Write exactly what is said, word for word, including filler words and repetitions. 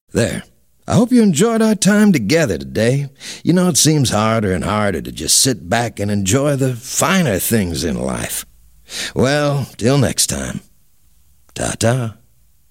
There. I hope you enjoyed our time together today. You know, it seems harder and harder to just sit back and enjoy the finer things in life. Well, till next time. Ta-ta.